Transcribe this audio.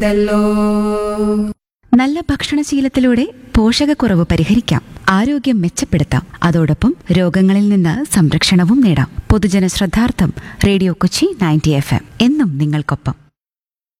നല്ല ഭക്ഷണശീലത്തിലൂടെ പോഷകക്കുറവ് പരിഹരിക്കാം, ആരോഗ്യം മെച്ചപ്പെടുത്താം, അതോടൊപ്പം രോഗങ്ങളിൽ നിന്ന് സംരക്ഷണവും നേടാം. പൊതുജന ശ്രദ്ധാർത്ഥം റേഡിയോ കൊച്ചി 90 FM എന്നും നിങ്ങൾക്കൊപ്പം.